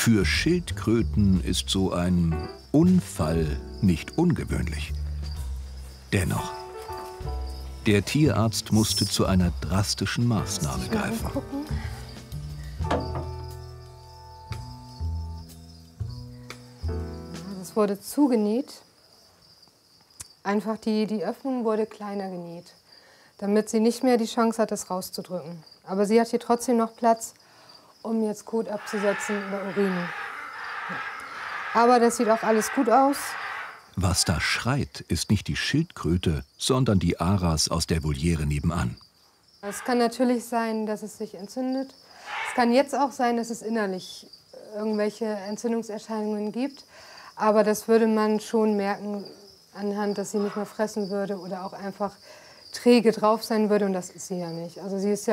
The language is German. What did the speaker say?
Für Schildkröten ist so ein Unfall nicht ungewöhnlich. Dennoch, der Tierarzt musste zu einer drastischen Maßnahme greifen. Es wurde zugenäht. Einfach die Öffnung wurde kleiner genäht, damit sie nicht mehr die Chance hat, das rauszudrücken. Aber sie hat hier trotzdem noch Platz, um jetzt Kot abzusetzen oder Urin. Aber das sieht auch alles gut aus. Was da schreit, ist nicht die Schildkröte, sondern die Aras aus der Voliere nebenan. Es kann natürlich sein, dass es sich entzündet. Es kann jetzt auch sein, dass es innerlich irgendwelche Entzündungserscheinungen gibt. Aber das würde man schon merken, anhand, dass sie nicht mehr fressen würde oder auch einfach träge drauf sein würde. Und das ist sie ja nicht. Also sie ist ja